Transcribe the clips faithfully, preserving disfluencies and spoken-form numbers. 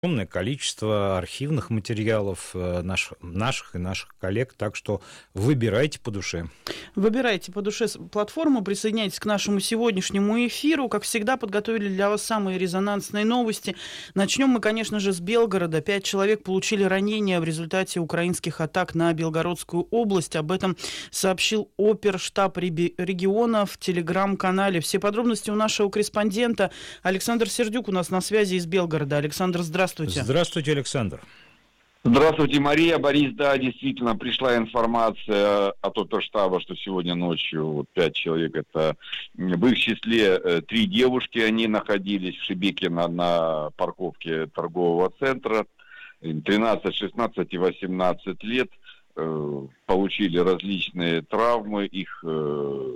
огромное количество архивных материалов наших, наших и наших коллег, так что выбирайте по душе. Выбирайте по душе платформу, присоединяйтесь к нашему сегодняшнему эфиру. Как всегда, подготовили для вас самые резонансные новости. Начнем мы, конечно же, с Белгорода. Пять человек получили ранения в результате украинских атак на Белгородскую область. Об этом сообщил оперштаб региона в телеграм-канале. Все подробности у нашего корреспондента. Александр Сердюк у нас на связи из Белгорода. Александр, здравствуйте. Здравствуйте. Здравствуйте, Александр. Здравствуйте, Мария. Борис, да, действительно, пришла информация от оперштаба, что сегодня ночью вот, пять человек, это в их числе э, три девушки, они находились в Шебекино на парковке торгового центра, тринадцать, шестнадцать и восемнадцать лет, э, получили различные травмы, их э,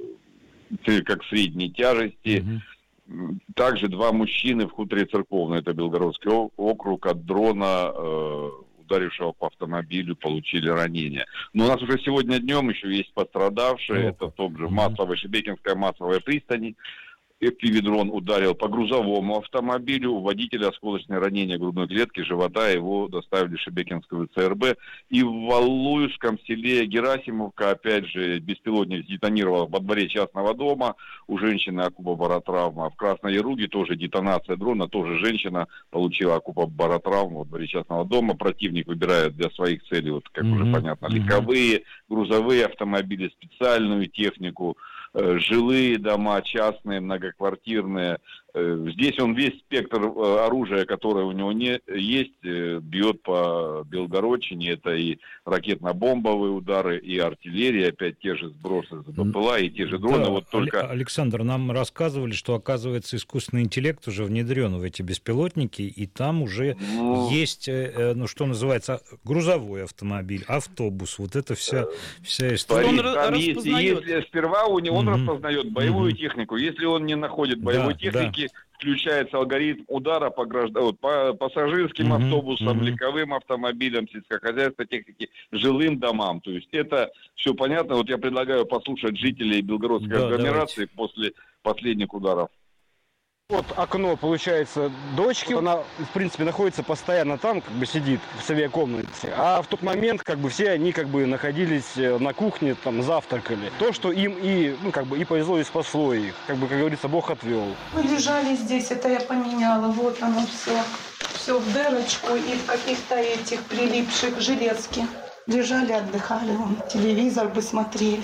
как средней тяжести. Mm-hmm. Также два мужчины в хуторе Церковной, это Белгородский округ, от дрона, э, ударившего по автомобилю, получили ранения. Но у нас уже сегодня днем еще есть пострадавшие, это в том же Масловой, Шебекинская масловая пристани. эф пи ви-дрон ударил по грузовому автомобилю, у водителя осколочное ранение грудной клетки, живота, его доставили в Шебекинскую цэ эр бэ. И в Валуйском селе Герасимовка, опять же, беспилотник детонировал во дворе частного дома, у женщины оккупобаротравма. В Красной Яруге тоже детонация дрона, тоже женщина получила оккупобаротравму во дворе частного дома. Противник выбирает для своих целей, вот как mm-hmm. уже понятно, легковые, грузовые автомобили, специальную технику, жилые дома, частные, многоквартирные. Здесь он весь спектр оружия, которое у него не, есть, бьет по Белгородчине. Это и ракетно-бомбовые удары, и артиллерия, опять те же сбросы с БПЛА, и те же дроны. Да, вот только... Александр, нам рассказывали, что, оказывается, искусственный интеллект уже внедрен в эти беспилотники, и там уже ну... есть, ну, что называется, грузовой автомобиль, автобус. Вот это вся, вся история. Он там есть, если сперва у него он mm-hmm. распознает боевую mm-hmm. технику. Если он не находит боевой да, техники, да. включается алгоритм удара по, граждан... вот, по пассажирским mm-hmm. автобусам, mm-hmm. легковым автомобилям, сельскохозяйственной технике, жилым домам. То есть это все понятно. Вот я предлагаю послушать жителей Белгородской да, агломерации давайте. После последних ударов. Вот окно, получается, дочки, она, в принципе, находится постоянно там, как бы сидит в своей комнате. А в тот момент, как бы, все они, как бы, находились на кухне, там, завтракали. То, что им и, ну, как бы, и повезло, и спасло их. Как бы, как говорится, Бог отвел. Мы лежали здесь, это я поменяла, вот оно все. Все в дырочку и в каких-то этих прилипших железки. Лежали, отдыхали, вон, телевизор бы смотрели.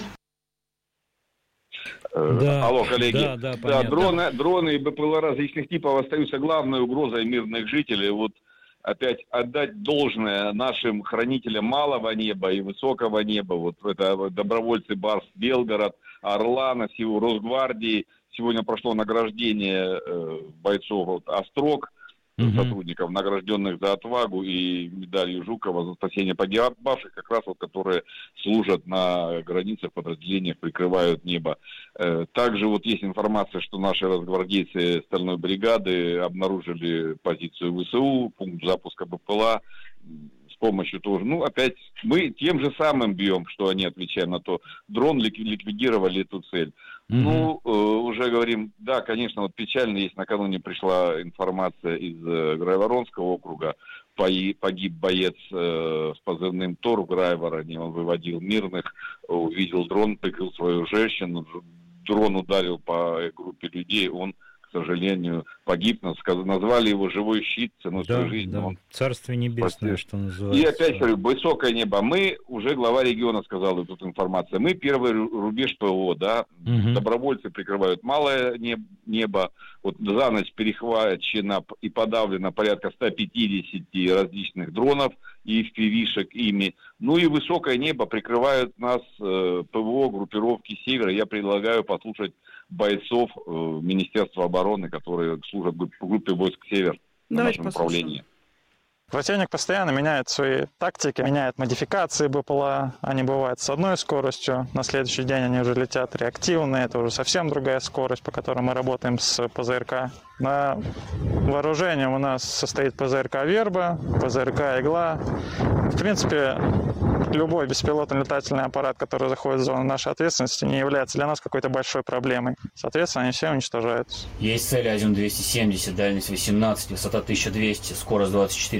Да, Алло, коллеги. Да, да, да, дроны, дроны и БПЛА различных типов остаются главной угрозой мирных жителей. Вот опять отдать должное нашим хранителям малого неба и высокого неба. Вот это добровольцы Барс Белгород, Орлана, всего Росгвардии. Сегодня прошло награждение э, бойцов вот, Острог, mm-hmm. сотрудников, награжденных за отвагу, и медалью Жукова за спасение погибавших, как раз вот, которые служат на границе, в подразделениях, прикрывают небо. Также вот есть информация, что наши росгвардейцы стальной бригады обнаружили позицию вэ эс у, пункт запуска БПЛА, с помощью тоже, ну, опять, мы тем же самым бьем, что они отвечаем на то, дрон ликвидировали эту цель. Mm-hmm. Ну, э, уже говорим, да, конечно, вот печально, есть, накануне пришла информация из э, Грайворонского округа, погиб боец э, с позывным Тор в Грайвороне, он выводил мирных, увидел дрон, прикрыл свою женщину, дрон ударил по группе людей, он, к сожалению, погиб, назвали его «Живой щит», ценой да, своей жизни. Да. Царствие небесное, что называется. И опять говорю, высокое небо. Мы, уже глава региона сказал эту информацию, мы первый рубеж ПВО, да, угу. добровольцы прикрывают малое небо, вот за ночь перехвачено и подавлено порядка сто пятьдесят различных дронов и эф пи ви-шек ими. Ну и высокое небо прикрывают нас э, ПВО, группировки Севера. Я предлагаю послушать бойцов э, Министерства обороны, которые служат в группе войск Север на нашем направлении. Противник постоянно меняет свои тактики, меняет модификации БПЛА. Они бывают с одной скоростью, на следующий день они уже летят реактивные, это уже совсем другая скорость, по которой мы работаем с ПЗРК. На вооружении у нас состоит ПЗРК «Верба», ПЗРК «Игла». В принципе, любой беспилотный летательный аппарат, который заходит в зону нашей ответственности, не является для нас какой-то большой проблемой. Соответственно, они все уничтожаются. Есть цель Азимут двести семьдесят, дальность восемнадцать, высота тысяча двести, скорость двадцать четыре